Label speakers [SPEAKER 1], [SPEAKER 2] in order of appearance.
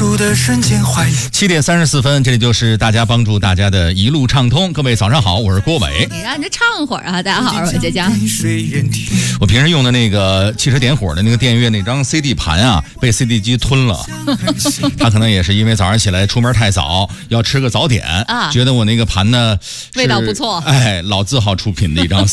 [SPEAKER 1] 住的瞬间怀里。
[SPEAKER 2] 7点34分，这里就是大家帮助大家的一路畅通。各位早上好，我是郭伟。
[SPEAKER 3] 你让人家唱会儿啊！大家好，我是佳佳。
[SPEAKER 2] 我平时用的那个汽车点火的那个电乐那张 CD 盘啊，被 CD 机吞了。他可能也是因为早上起来出门太早，要吃个早点，觉得我那个盘呢
[SPEAKER 3] 味道不错，
[SPEAKER 2] 老字号出品的一张